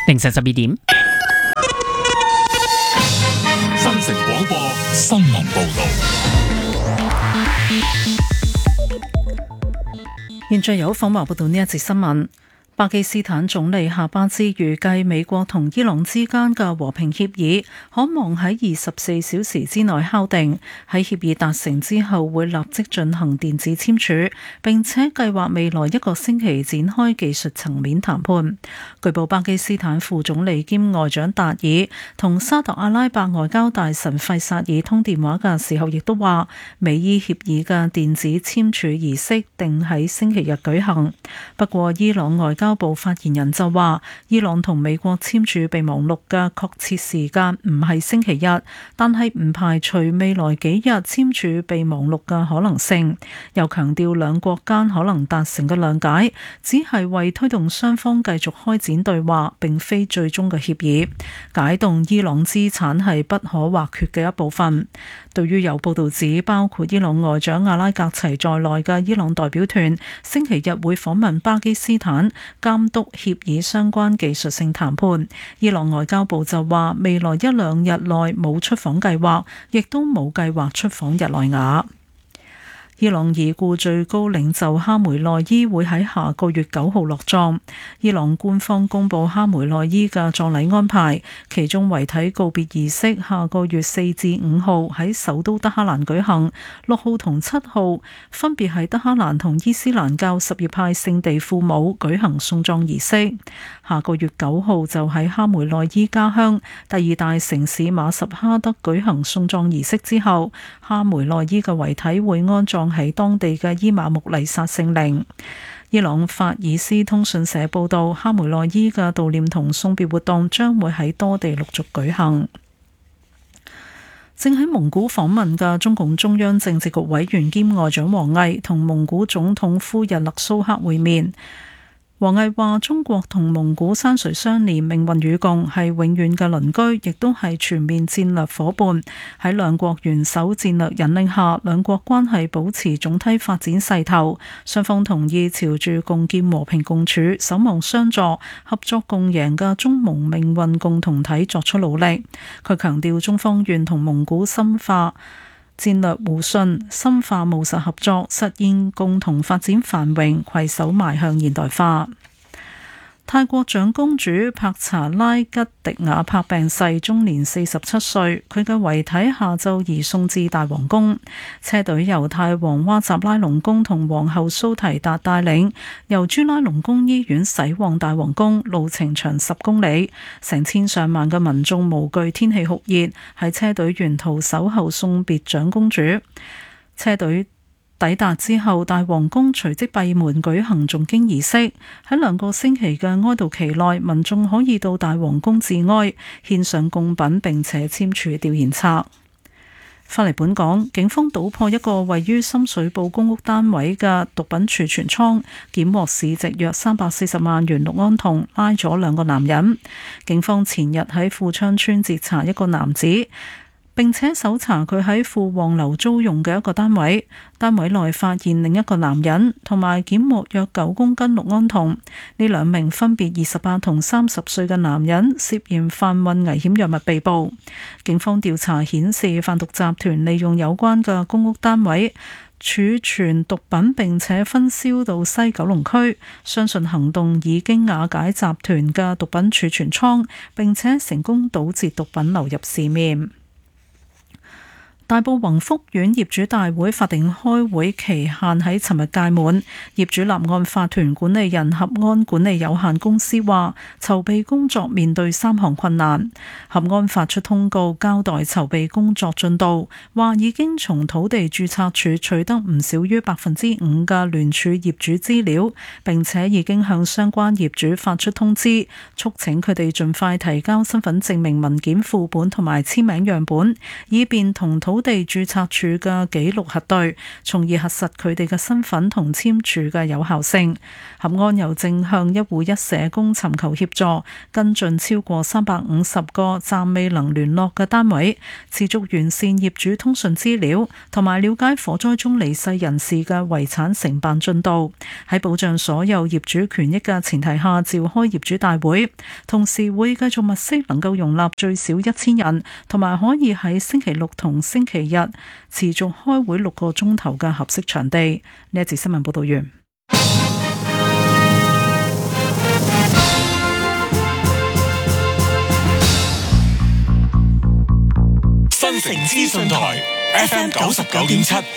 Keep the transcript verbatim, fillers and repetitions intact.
凌晨十二點， 新城廣播新聞報道。 現在有訪華報道呢一節新聞。巴基斯坦總理夏巴茲預計美國同伊朗之間嘅和平協議可望喺二十四小時之內敲定，喺協議達成之後會立即進行電子簽署，並且計劃未來一個星期展開技術層面談判。據報巴基斯坦副總理兼外長達爾同沙特阿拉伯外交大臣費薩爾通電話嘅時候，亦都話美伊協議嘅電子簽署儀式定喺星期日舉行。不過伊朗外交交部發言人就話，伊朗同美國簽署備忘錄嘅確切時間唔係星期日，但係唔排除未來幾日簽署備忘錄嘅可能性。又強調兩國間可能達成嘅諒解，只係為推動雙方繼續開展對話，並非最終嘅協議。解凍伊朗資產係不可或缺嘅一部分。對於有報道指，包括伊朗外長阿拉格齊在內嘅伊朗代表團星期日會訪問巴基斯坦，監督協議相關技術性談判。伊朗外交部就話，未來一兩日內冇出訪計劃，亦都冇計劃出訪日內瓦。伊朗已故最高領袖哈梅內伊會喺下個月九號落葬。伊朗官方公布哈梅內伊嘅葬禮安排，其中遺體告別儀式下個月四至五號喺首都德黑蘭舉行，六號同七號分別喺德黑蘭同伊斯蘭教什葉派聖地庫姆舉行送葬儀式。下個月九號就喺哈梅內伊家鄉第二大城市馬什哈德舉行送葬儀式之後，哈梅內伊嘅遺體會安葬喺當地嘅伊馬木黎薩聖陵。伊朗法爾斯通訊社報道，哈梅內伊嘅悼念同送別活動將會喺多地陸續舉行。正喺蒙古訪問嘅中共中央政治局委員兼外長王毅同蒙古總統夫人勒蘇克會面。王毅話：中國同蒙古山水相連，命運與共，係永遠嘅鄰居，亦都係全面戰略夥伴。喺兩國元首戰略引領下，兩國關係保持總體發展勢頭。雙方同意朝住共建和平共處、守望相助、合作共贏嘅中蒙命運共同體作出努力。佢強調，中方願同蒙古深化戰略互信，深化務實合作，實現共同發展繁榮，攜手邁向現代化。泰國長公主帕查拉吉迪亞帕病逝，終年四十七歲。佢嘅遺體下晝移送至大皇宮，車隊由泰王哇集拉隆功同皇后蘇提達帶領，由朱拉隆功醫院駛往大皇宮，路程長十公里。成千上萬嘅民眾無懼天氣酷熱，喺車隊沿途守候送別長公主。車隊抵達之後，大皇宮隨即閉門舉行誦經儀式。喺兩個星期嘅哀悼期內，民眾可以到大皇宮致哀，獻上貢品並且簽署弔唁冊。返嚟本港，警方搗破一個位於深水埗公屋單位嘅毒品儲存倉，檢獲市值約三百四十萬元氯胺酮，拉咗兩個男人。警方前日喺富昌村截查一個男子，並且搜查佢喺富旺樓租用嘅一個單位，單位內發現另一個男人，同埋檢獲約九公斤氯胺酮。呢兩名分別二十八同三十歲嘅男人涉嫌販運危險藥物被捕。警方調查顯示，販毒集團利用有關嘅公屋單位儲存毒品，並且分銷到西九龍區，相信行動已經瓦解集團嘅毒品儲存倉，並且成功堵截毒品流入市面。大埔宏福苑業主大會法定開會期限喺尋日屆滿，業主立案法團管理人合安管理有限公司話，籌備工作面對三項困難。合安發出通告交代籌備工作進度，話已經從土地註冊處取得唔少於百分之五嘅聯署業主資料，並且已經向相關業主發出通知，促請佢哋盡快提交身份證明文件副本同埋簽名樣本，以便同土土地註冊處嘅記錄核對，從而核實佢哋嘅身份同簽署嘅有效性。合安又正向一戶一社工尋求協助，跟進超過三百五十個暫未能聯絡嘅單位，持續完善業主通訊資料，同埋了解火災中離世人士嘅遺產承辦進度。喺保障所有業主權益嘅前提下，召開業主大會，同時會繼續物色能夠容納最少一千人，同埋可以喺星期六同星期日持續開會六個鐘頭嘅合適場地。呢一節新聞報道完。 新城資訊台 F M 九十九點七。